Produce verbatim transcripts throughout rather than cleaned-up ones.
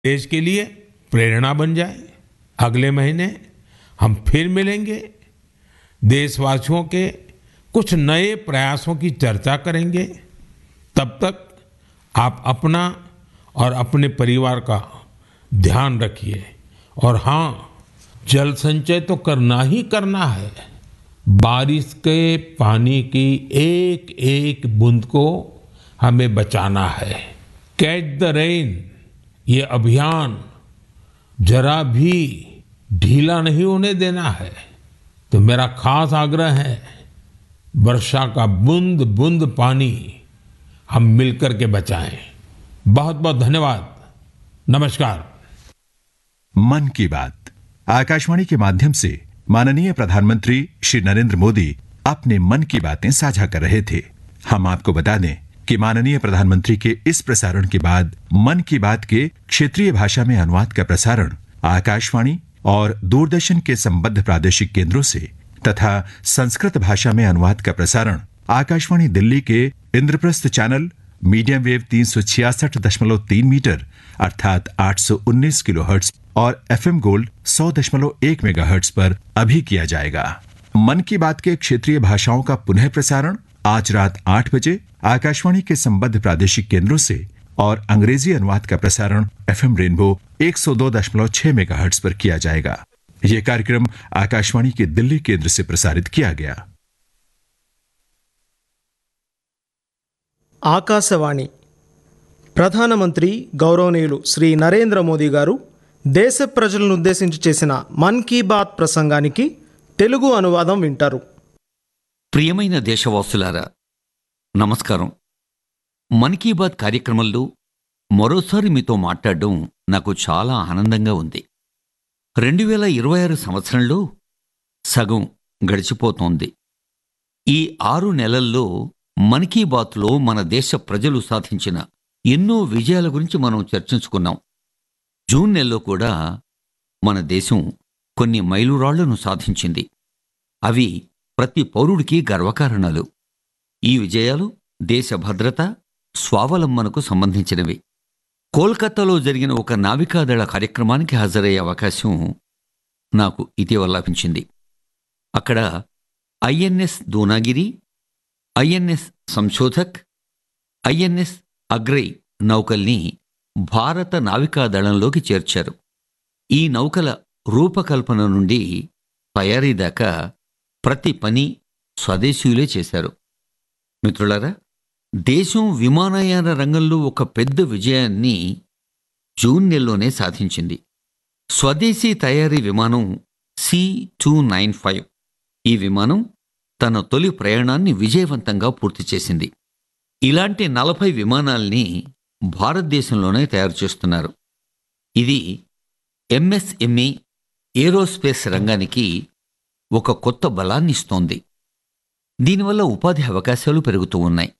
देश के लिए प्रेरणा बन जाए। अगले महीने हम फिर मिलेंगे, देशवासियों के कुछ नए प्रयासों की चर्चा करेंगे। तब तक आप अपना और अपने परिवार का ध्यान रखिए। और हाँ, जल संचय तो करना ही करना है। बारिश के पानी की एक एक बूंद को हमें बचाना है। कैच द रेन, ये अभियान जरा भी ढीला नहीं होने देना है। तो मेरा खास आग्रह है, वर्षा का बूंद बूंद पानी हम मिलकर के बचाएं। बहुत बहुत धन्यवाद। नमस्कार। मन की बात आकाशवाणी के माध्यम से माननीय प्रधानमंत्री श्री नरेंद्र मोदी अपने मन की बातें साझा कर रहे थे। हम आपको बता दें कि माननीय प्रधानमंत्री के इस प्रसारण के बाद मन की बात के क्षेत्रीय भाषा में अनुवाद का प्रसारण आकाशवाणी और दूरदर्शन के संबद्ध प्रादेशिक केंद्रों से तथा संस्कृत भाषा में अनुवाद का प्रसारण आकाशवाणी दिल्ली के इंद्रप्रस्थ चैनल मीडियम वेव तीन सौ छियासठ दशमलव तीन मीटर अर्थात आठ सौ उन्नीस किलोहर्ट्ज और एफएम गोल्ड सौ दशमलव एक मेगाहर्ट्ज पर अभी किया जाएगा। मन की बात के क्षेत्रीय भाषाओं का पुनः प्रसारण आज रात आठ बजे आकाशवाणी के संबद्ध प्रादेशिक केंद्रों से और अंग्रेजी अनुवाद का प्रसारण एफएम रेनबो एक सौ दो दशमलव छह मेगाहर्ट्ज पर किया जाएगा। यह कार्यक्रम आकाशवाणी के दिल्ली केंद्र से प्रसारित किया गया। ఆకాశవాణి ప్రధానమంత్రి గౌరవనీయులు శ్రీ నరేంద్ర మోదీ గారు దేశ ప్రజలను ఉద్దేశించి చేసిన మన్ కీ బాత్ ప్రసంగానికి తెలుగు అనువాదం వింటారు. ప్రియమైన దేశవాసులారా, నమస్కారం. మన్ కీ బాత్ కార్యక్రమంలో మరోసారి మీతో మాట్లాడడం నాకు చాలా ఆనందంగా ఉంది. రెండు వేల ఇరవై ఆరు సంవత్సరంలో సగం గడిచిపోతోంది. ఈ ఆరు నెలల్లో మన్ కీ బాత్లో మన దేశ ప్రజలు సాధించిన ఎన్నో విజయాల గురించి మనం చర్చించుకున్నాం. జూన్ నెలలో కూడా మన దేశం కొన్ని మైలురాళ్లను సాధించింది. అవి ప్రతి పౌరుడికి గర్వకారణాలు. ఈ విజయాలు దేశ భద్రత, స్వావలంబనకు సంబంధించినవి. కోల్కతాలో జరిగిన ఒక నావికాదళ కార్యక్రమానికి హాజరయ్యే అవకాశం నాకు ఇటీవల లభించింది. అక్కడ INS Dunagiri, INS Sanshodhak, INS agree నౌకల్ని భారత నావికాదళంలోకి చేర్చారు. ఈ నౌకల రూపకల్పన నుండి తయారీ దాకా ప్రతి పని స్వదేశీయులే చేశారు. మిత్రులారా, దేశం విమానయాన రంగంలో ఒక పెద్ద విజయాన్ని జూన్ నెలలోనే సాధించింది. స్వదేశీ తయారీ విమానం సి టూ నైన్ ఫైవ్. ఈ విమానం తన తొలి ప్రయాణాన్ని విజయవంతంగా పూర్తి చేసింది. ఇలాంటి నలభై విమానాల్ని భారతదేశంలోనే తయారు చేస్తున్నారు. ఇది ఎంఎస్ఎంఈ ఏరోస్పేస్ రంగానికి ఒక కొత్త బలాన్నిస్తోంది. దీనివల్ల ఉపాధి అవకాశాలు పెరుగుతూ ఉన్నాయి.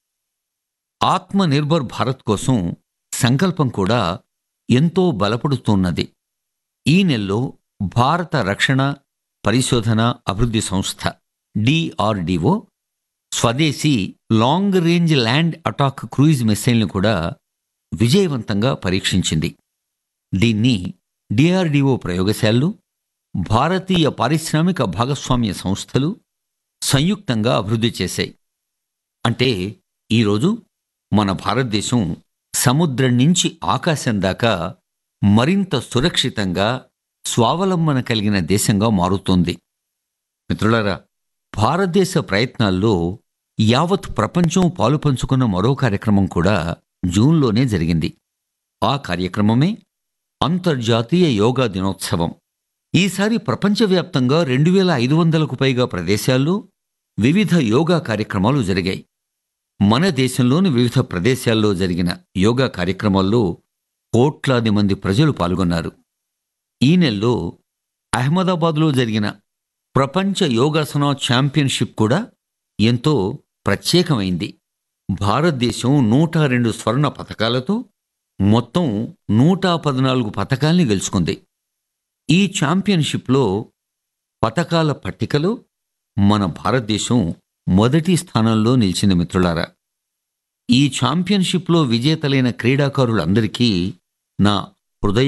ఆత్మనిర్భర్ భారత్ కోసం సంకల్పం కూడా ఎంతో బలపడుతున్నది. ఈ నెలలో భారత రక్షణ పరిశోధన అభివృద్ధి సంస్థ డిఆర్డిఓ స్వదేశీ long range land attack cruise మిసైల్ని కూడా విజయవంతంగా పరీక్షించింది. దీన్ని డిఆర్డిఓ ప్రయోగశాలలు, భారతీయ పారిశ్రామిక భాగస్వామ్య సంస్థలు సంయుక్తంగా అభివృద్ధి చేశాయి. అంటే ఈరోజు మన భారతదేశం సముద్రం నుంచి ఆకాశం దాకా మరింత సురక్షితంగా, స్వావలంబన కలిగిన దేశంగా మారుతోంది. మిత్రులారా, భారతదేశ ప్రయత్నాల్లో యావత్ ప్రపంచం పాలుపంచుకున్న మరో కార్యక్రమం కూడా జూన్లోనే జరిగింది. ఆ కార్యక్రమమే అంతర్జాతీయ యోగా దినోత్సవం. ఈసారి ప్రపంచవ్యాప్తంగా రెండు వేల ఐదు వందలకు పైగా ప్రదేశాల్లో వివిధ యోగా కార్యక్రమాలు జరిగాయి. మన దేశంలోని వివిధ ప్రదేశాల్లో జరిగిన యోగా కార్యక్రమాల్లో కోట్లాది మంది ప్రజలు పాల్గొన్నారు. ఈ నెలలో అహ్మదాబాద్లో జరిగిన ప్రపంచ యోగాసన ఛాంపియన్షిప్ కూడా ఎంతో ప్రత్యేకమైంది. భారతదేశం నూట రెండు స్వర్ణ పతకాలతో మొత్తం నూట పద్నాలుగు పతకాల్ని గెలుచుకుంది. ఈ ఛాంపియన్షిప్లో పతకాల పట్టికలో మన భారతదేశం మొదటి స్థానంలో నిలిచింది. మిత్రులారా, ఈ ఛాంపియన్షిప్లో విజేతలైన క్రీడాకారులందరికీ నా